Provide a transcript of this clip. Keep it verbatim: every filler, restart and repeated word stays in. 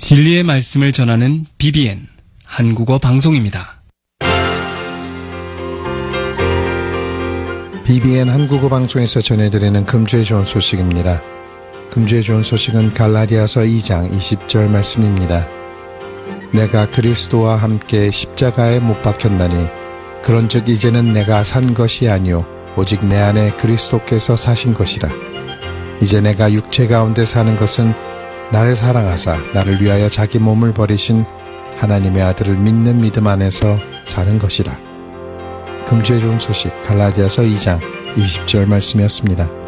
진리의 말씀을 전하는 비비엔 한국어 방송입니다. 비비엔 한국어 방송에서 전해드리는 금주의 좋은 소식입니다. 금주의 좋은 소식은 갈라디아서 이 장 이십 절 말씀입니다. 내가 그리스도와 함께 십자가에 못 박혔나니 그런즉 이제는 내가 산 것이 아니요 오직 내 안에 그리스도께서 사신 것이라. 이제 내가 육체 가운데 사는 것은 나를 사랑하사 나를 위하여 자기 몸을 버리신 하나님의 아들을 믿는 믿음 안에서 사는 것이라. 금주의 좋은 소식 갈라디아서 이 장 이십 절 말씀이었습니다.